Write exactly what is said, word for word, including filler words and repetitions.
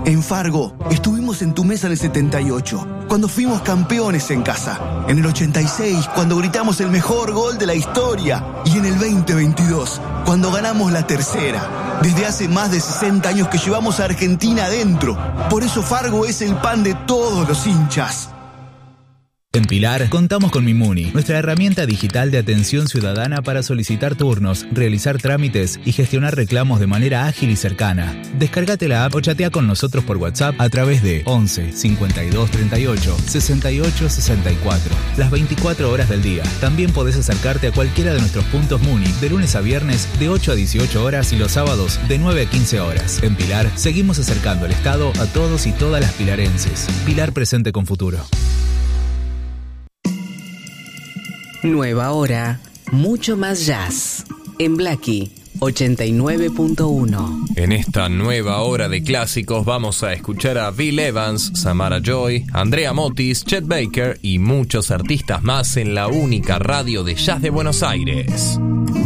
En Fargo, estuvimos en tu mesa en el setenta y ocho, cuando fuimos campeones en casa. En el ochenta y seis, cuando gritamos el mejor gol de la historia. Y en el veinte veintidós, cuando ganamos la tercera. Desde hace más de sesenta años que llevamos a Argentina adentro. Por eso Fargo es el pan de todos los hinchas. En Pilar contamos con Mimuni, nuestra herramienta digital de atención ciudadana para solicitar turnos, realizar trámites y gestionar reclamos de manera ágil y cercana. Descárgate la app o chatea con nosotros por WhatsApp a través de once cincuenta y dos treinta y ocho sesenta y ocho sesenta y cuatro, las veinticuatro horas del día. También podés acercarte a cualquiera de nuestros puntos Muni de lunes a viernes de ocho a dieciocho horas y los sábados de nueve a quince horas. En Pilar seguimos acercando el Estado a todos y todas las pilarenses. Pilar presente con futuro. Nueva hora, mucho más jazz. En Blackie ochenta y nueve punto uno. En esta nueva hora de clásicos vamos a escuchar a Bill Evans, Samara Joy, Andrea Motis, Chet Baker y muchos artistas más en la única radio de jazz de Buenos Aires.